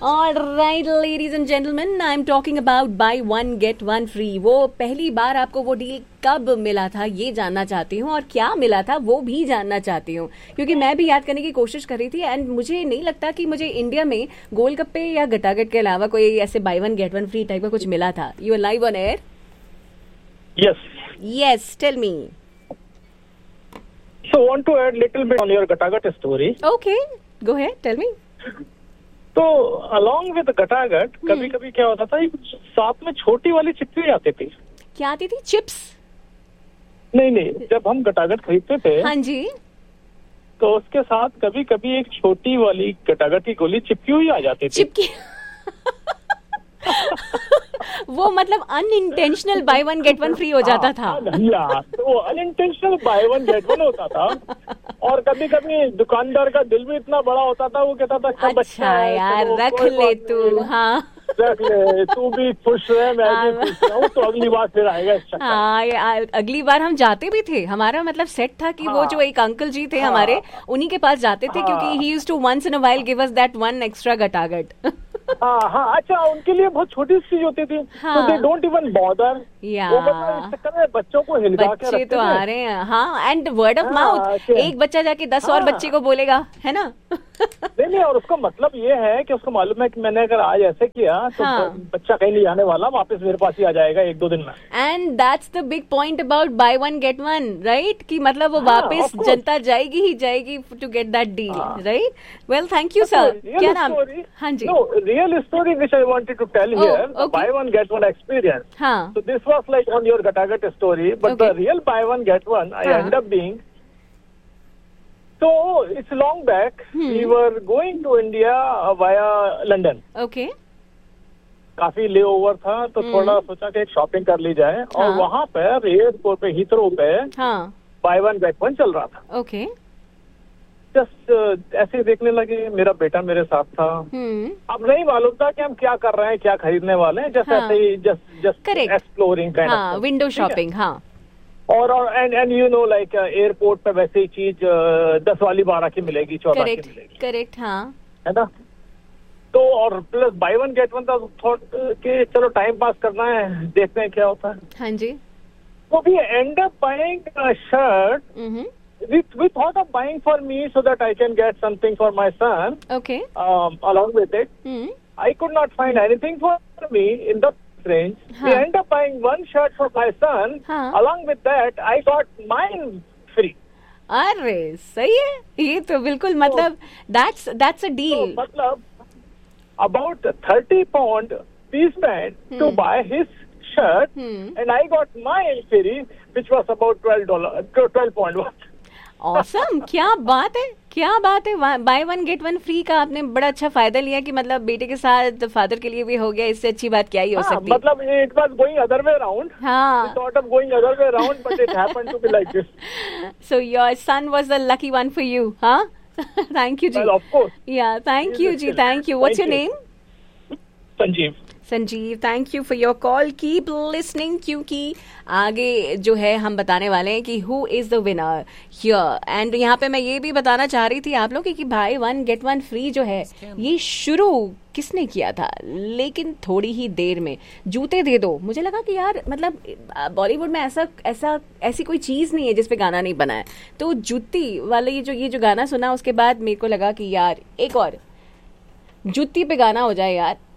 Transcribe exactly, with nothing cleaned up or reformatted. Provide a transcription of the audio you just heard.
All right, ladies and gentlemen, I'm talking about buy one get one free. वो पहली बार आपको वो deal कब मिला था ये जानना चाहती हूँ, और क्या मिला था वो भी जानना चाहती हूँ, क्योंकि मैं भी याद करने की कोशिश कर रही थी एंड मुझे नहीं लगता कि मुझे इंडिया में गोलगप्पे या गटागट के अलावा कोई ऐसे by one get one free type का कुछ मिला था. You are live on air. Yes. Yes, tell me. So want to add little bit on your Gatagat story. Okay, go ahead, tell me. तो along with Gatagat कभी कभी क्या होता था, साथ में छोटी वाली चिप्स भी आती थी. क्या आती थी? चिप्स? नहीं नहीं, जब हम गटागट खरीदते थे हाँ जी, तो उसके साथ कभी कभी एक छोटी वाली गटागट की गोली चिपकी हुई आ जाती थी. चिपकी वो मतलब unintentional by one get one free हो जाता था. यार, तो वो unintentional by one get one होता था. और कभी कभी दुकानदार का दिल भी इतना बड़ा होता था, वो कहता था सब अच्छा है यार, तो रख कोई ले बात तू. नहीं, हाँ रख ले, तू भी खुश रहे, मैं भी खुश रहूं, तो अगली बार फिर आएगा इस चक्कर. हाँ यार, अगली बार हम जाते भी थे. हमारा मतलब सेट था कि वो जो एक अंकल जी थे हमारे, उन्हीं के पास जाते थे, क्योंकि ही used to once in a while give us that one extra गटागट. हाँ हाँ, अच्छा, उनके लिए बहुत छोटी चीज होती थी, हाँ. तो दे डोंट इवन बॉदर. या वो मतलब इस चक्कर में बच्चों को हिलका के बच्चे रखते तो थे. आ रहे हैं. हाँ, एंड वर्ड ऑफ हाँ, माउथ, क्या? एक बच्चा जाके दस और हाँ. बच्चे को बोलेगा, है ना. नहीं नहीं, और उसका मतलब ये है कि उसको मालूम है कि मैंने अगर आज ऐसे किया तो हाँ. बच्चा कहीं नहीं आने वाला, वापस मेरे पास ही आ जाएगा एक दो दिन में. And that's the big point about by one get one, right, कि मतलब वो हाँ, वापस of course. जनता जाएगी ही जाएगी to get that deal, right. Well, thank you sir. क्या नाम? हाँ जी. No, real story which I wanted to tell Oh, here, okay. buy one get one experience. हाँ. So this was like on your Gatagat story, but Okay. the real buy one get one I हाँ. end up being. So it's long back. Hmm. We were going to India uh, via London. Okay. काफी ले over था, तो Hmm. थोड़ा सोचा कि एक shopping कर ली जाए, और हाँ. वहाँ पर एयरपोर्ट पे हीथ्रो पे हाँ. बाय वन गेट वन चल रहा था. ओके. जस्ट ऐसे ही देखने लगे, मेरा बेटा मेरे साथ था. हम्म. अब नहीं मालूम था कि हम क्या कर रहे हैं, क्या खरीदने वाले हैं, जस्ट हाँ. ऐसे ही just just Correct. Exploring kind हाँ, ऑफ. Window shopping. हाँ. और and and you know like airport पे वैसे ही चीज दस वाली बारह की मिलेगी, चौदह की करेक्ट मिलेगी, करेक्ट. हाँ. है ना. तो और plus by one get one था, थॉट कि चलो टाइम पास करना है, देखते हैं क्या होता है. हाँ जी. तो we and up buying a shirt. Hmm. We, we thought of buying for me so that I can get something for my son okay. um, along with it. Hmm. I could not find anything for me in the range. Huh. We end up buying one shirt for my son. Huh. Along with that, I got mine free. अरे सही है, ये तो बिल्कुल मतलब that's that's a So, deal. मतलब about thirty pound he spent to Hmm. buy his shirt, Hmm. and I got mine free, which was about twelve dollar, twelve point one. Awesome. क्या बात है, क्या बात है. By one get one free का आपने बड़ा अच्छा फायदा लिया कि मतलब बेटे के साथ फादर के लिए भी हो गया. इससे अच्छी बात क्या ही हो हाँ, सकती है. मतलब it was going other way around. हाँ. We thought of going other way around, but it happened to be like this. So your son was the lucky one for you, huh? Thank you, ji. Well, of course. Yeah, thank He you, is ji. still- Thank you. What's your Thank you. name? Sanjeev. Sanjeev, thank you for your call. Keep listening, क्योंकि आगे जो है हम बताने वाले हैं कि who is the winner here. And यहाँ पे मैं ये भी बताना चाह रही थी आप लोग कि भाई वन गेट वन फ्री जो है ये शुरू किसने किया था, लेकिन थोड़ी ही देर में जूते दे दो. मुझे लगा कि यार मतलब बॉलीवुड में ऐसा ऐसा ऐसी कोई चीज नहीं है जिसपे गाना नहीं बना है. तो जूती वाले ये जो ये जो गाना सुना उसके बाद मेरे को लगा कि यार एक और जुत्ती पे गाना हो जाए यार.